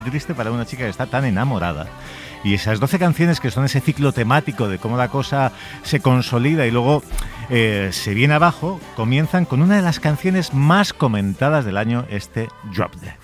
triste para una chica que está tan enamorada. Y esas 12 canciones que son ese ciclo temático de cómo la cosa se consolida y luego se viene abajo, comienzan con una de las canciones más comentadas del año, Drop Dead.